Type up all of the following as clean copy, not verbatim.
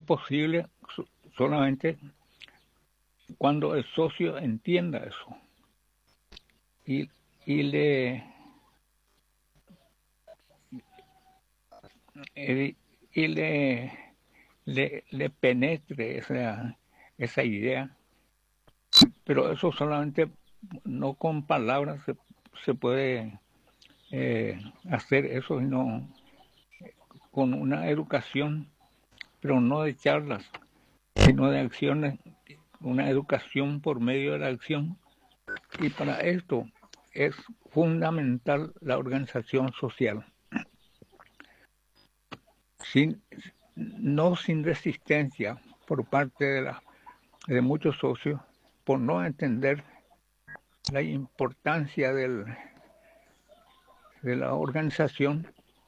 posible solamente cuando el socio entienda eso y, y le y le penetre esa idea, pero eso solamente no con palabras se puede hacer eso, sino con una educación, pero no de charlas, sino de acciones, una educación por medio de la acción. Y para esto es fundamental la organización social. No sin resistencia por parte de muchos socios, por no entender la importancia de la organización,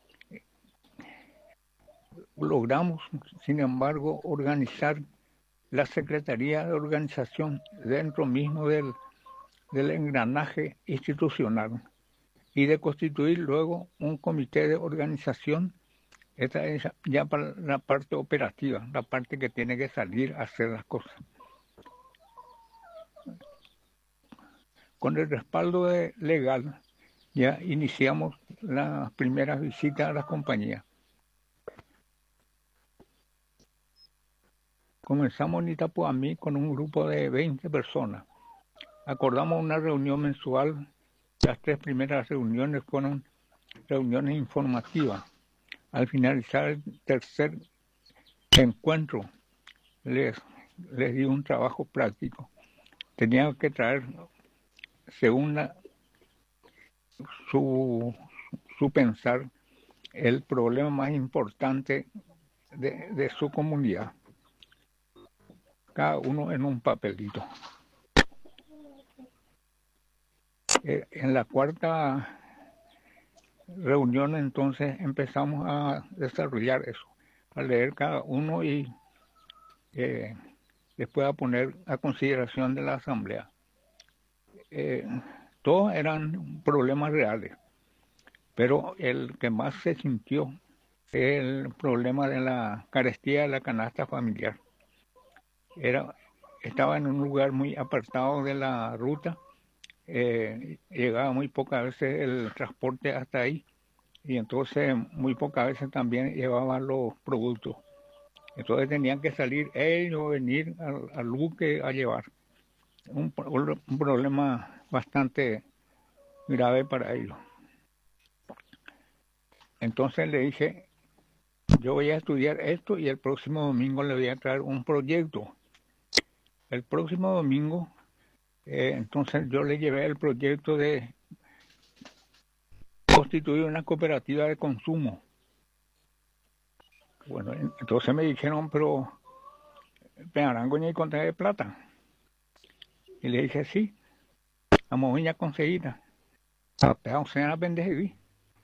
logramos, sin embargo, organizar la Secretaría de Organización dentro mismo del engranaje institucional y de constituir luego un comité de organización. Esta es ya para la parte operativa, la parte que tiene que salir a hacer las cosas. Con el respaldo legal ya iniciamos las primeras visitas a las compañías. Comenzamos en Itapuamí con un grupo de 20 personas. Acordamos una reunión mensual. Las 3 primeras reuniones fueron reuniones informativas. Al finalizar el tercer encuentro, les di un trabajo práctico. Tenían que traer, según su pensar, el problema más importante de su comunidad. Cada uno en un papelito. En la cuarta reunión entonces empezamos a desarrollar eso, a leer cada uno y después a poner a consideración de la asamblea. Todos eran problemas reales, pero el que más se sintió es el problema de la carestía de la canasta familiar. Estaba en un lugar muy apartado de la ruta, llegaba muy pocas veces el transporte hasta ahí y entonces muy pocas veces también llevaban los productos. Entonces tenían que salir ellos, venir al buque a llevar. Un problema bastante grave para ellos. Entonces le dije, yo voy a estudiar esto y el próximo domingo le voy a traer un proyecto. El próximo domingo, entonces yo le llevé el proyecto de constituir una cooperativa de consumo. Bueno, entonces me dijeron, pero Peñarango ni contra de plata. Y le dije, sí, vamos a conseguir. Apenas se la pendeja.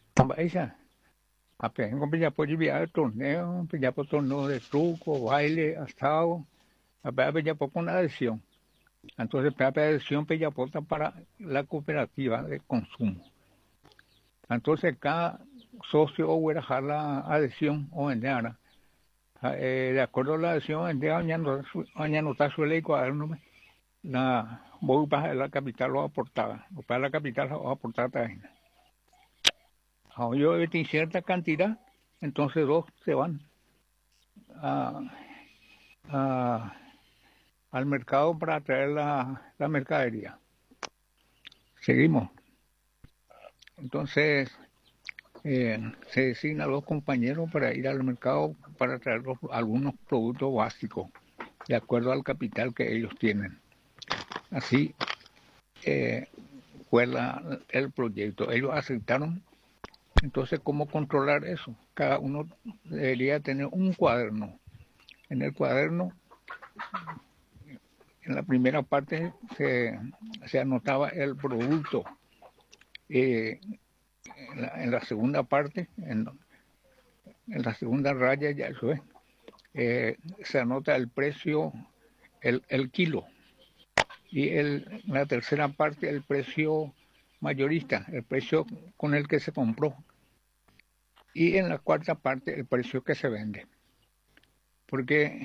Apenas con ya por el torneo, ya por torneo de truco, baile, asado, apenas ya por una adhesión. Entonces, la adhesión ya para la cooperativa de consumo. Entonces, cada socio o dejar la adhesión o vender. De acuerdo a la adhesión, vender anotar su ley cuaderno, la voy para la capital lo aportada, o para la capital lo aportada también. Yo de cierta cantidad, entonces 2 se van al mercado para traer la mercadería. Seguimos. Entonces se designa a 2 compañeros para ir al mercado para traer algunos productos básicos de acuerdo al capital que ellos tienen. Así fue el proyecto. Ellos aceptaron. Entonces, ¿cómo controlar eso? Cada uno debería tener un cuaderno. En el cuaderno, en la primera parte se anotaba el producto. En la segunda parte, en la segunda raya, ya eso es, se anota el precio, el kilo. Y en la tercera parte, el precio mayorista, el precio con el que se compró. Y en la cuarta parte, el precio que se vende. Porque